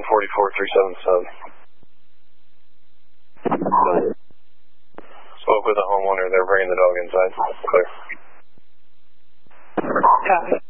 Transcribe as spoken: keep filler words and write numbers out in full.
forty-four three seven seven. Spoke with the homeowner. They're bringing the dog inside. Clear. Copy.